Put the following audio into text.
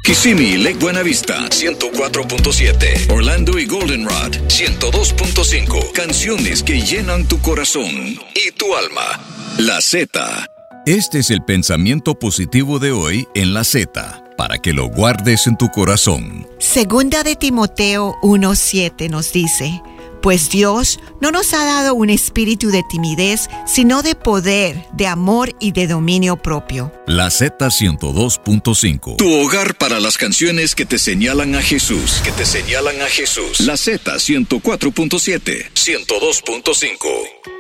Kissimmee y Lake Buena Vista, 104.7. Orlando y Goldenrod, 102.5. Canciones que llenan tu corazón y tu alma. La Z. Este es el pensamiento positivo de hoy en La Z, para que lo guardes en tu corazón. Segunda de Timoteo 1:7 nos dice: pues Dios no nos ha dado un espíritu de timidez, sino de poder, de amor y de dominio propio. La Z 102.5. Tu hogar para las canciones que te señalan a Jesús. La Z 104.7, 102.5.